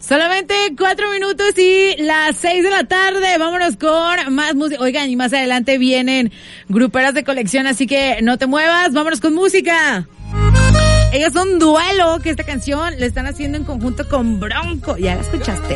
Solamente 4 minutos y las 6 de la tarde. Vámonos con más música. Oigan, y más adelante vienen gruperas de colección, así que no te muevas. Vámonos con música. Ellos son Duelo, que esta canción la están haciendo en conjunto con Bronco. Ya la escuchaste.